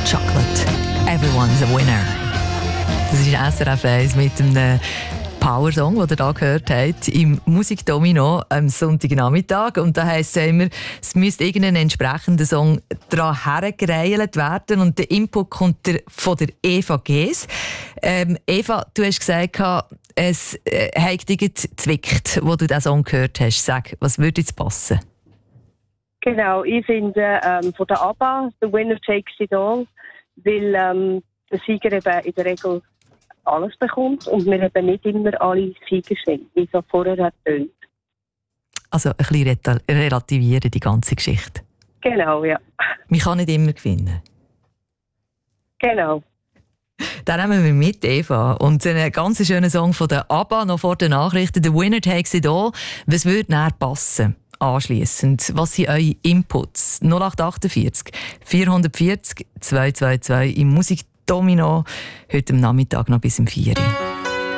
Chocolate. Everyone's a winner. Das ist SRF 1 mit einem Power-Song, den ihr hier gehört habt, im Musikdomino am Sonntagnachmittag. Und da heisst es immer, es müsste irgendein entsprechender Song daran hergereilt werden. Und der Input kommt von der Eva Gees. Eva, du hast gesagt, es hat dich gezwickt, wo du diesen Song gehört hast. Sag, was würde jetzt passen? Genau, ich finde von der ABBA «The Winner Takes It All», weil der Sieger eben in der Regel alles bekommt und wir eben nicht immer alle Sieger sind, wie es auch vorher hat tönt. Also ein bisschen relativieren, die ganze Geschichte. Genau, ja. Man kann nicht immer gewinnen. Genau. Dann nehmen wir mit, Eva. Und einen ganz schönen Song von der ABBA, noch vor den Nachrichten, «The Winner Takes It All». Was würde näher passen? Anschliessend, was sind eure Inputs? 0848 440 222 im Musikdomino. Heute am Nachmittag noch bis um 4 Uhr.